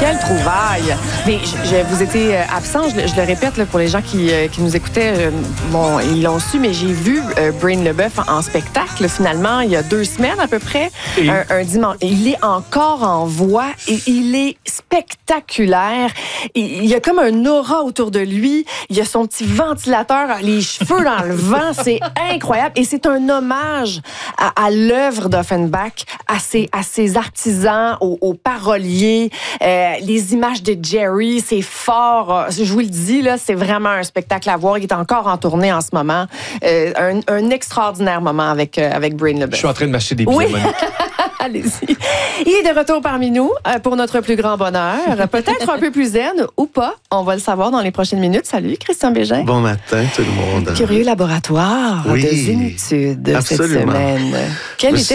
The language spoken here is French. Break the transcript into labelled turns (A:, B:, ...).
A: Quelle trouvaille! Mais vous étiez absent, je le répète là, pour les gens qui nous écoutaient, bon, ils l'ont su, mais j'ai vu Brain Leboeuf en spectacle, finalement, il y a 2 semaines à peu près, un dimanche. Et il est encore en voix et il est spectaculaire. Il y a comme un aura autour de lui, il y a son petit ventilateur, les cheveux dans le vent, c'est incroyable. Et c'est un hommage à l'œuvre d'Offenbach, à ses artisans, aux paroliers, les images de Jerry, c'est fort. Je vous le dis, là, c'est vraiment un spectacle à voir. Il est encore en tournée en ce moment. Un extraordinaire moment avec Brain Leboeuf.
B: Je suis en train de m'acheter des billets, Monique.
A: Allez-y. Il est de retour parmi nous pour notre plus grand bonheur. Peut-être un peu plus zen ou pas. On va le savoir dans les prochaines minutes. Salut, Christian Bégin.
C: Bon matin, tout le monde.
A: Curieux laboratoire de zénitude cette semaine. Quel était